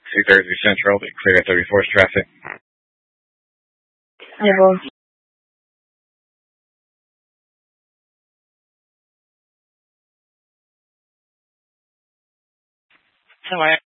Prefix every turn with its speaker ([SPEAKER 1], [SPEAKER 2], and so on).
[SPEAKER 1] 233 Central, be clear at 34th traffic.
[SPEAKER 2] Ay po.
[SPEAKER 1] So I